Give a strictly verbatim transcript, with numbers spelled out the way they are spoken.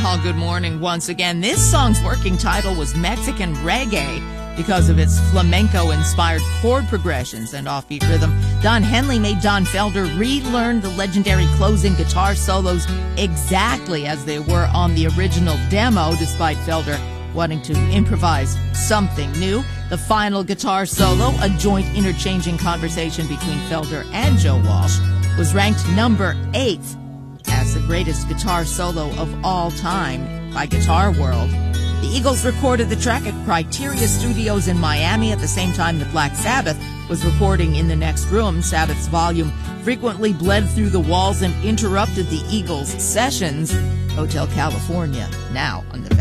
Oh, good morning once again. This song's working title was Mexican Reggae because of its flamenco-inspired chord progressions and offbeat rhythm. Don Henley made Don Felder relearn the legendary closing guitar solos exactly as they were on the original demo, despite Felder wanting to improvise something new. The final guitar solo, a joint interchanging conversation between Felder and Joe Walsh, was ranked number eight as the greatest guitar solo of all time by Guitar World. The Eagles recorded the track at Criteria Studios in Miami at the same time that Black Sabbath was recording in the next room. Sabbath's volume frequently bled through the walls and interrupted the Eagles' sessions. Hotel California, now on the